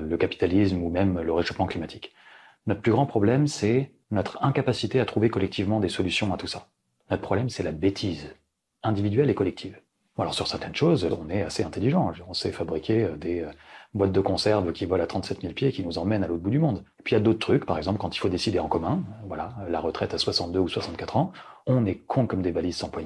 le capitalisme ou même le réchauffement climatique. Notre plus grand problème, c'est notre incapacité à trouver collectivement des solutions à tout ça. Notre problème, c'est la bêtise, individuelle et collective. Alors sur certaines choses, on est assez intelligent. On sait fabriquer des boîtes de conserve qui volent à 37 000 pieds et qui nous emmènent à l'autre bout du monde. Et puis il y a d'autres trucs, par exemple quand il faut décider en commun, voilà, la retraite à 62 ou 64 ans, on est con comme des balises sans poignée.